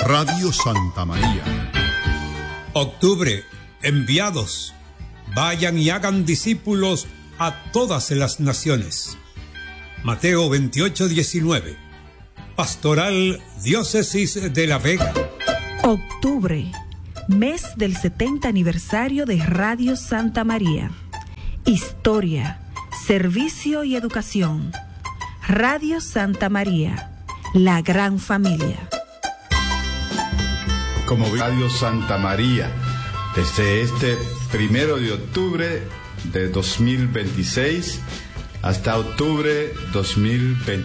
Radio Santa María. Octubre, enviados, vayan y hagan discípulos a todas las naciones. Mateo 28:19. Pastoral Diócesis de La Vega. Octubre, mes del 70 aniversario de Radio Santa María. Historia, servicio y educación. Radio Santa María, la gran familia. Como Radio Santa María, desde este 1 de octubre de 2026 hasta octubre 2020.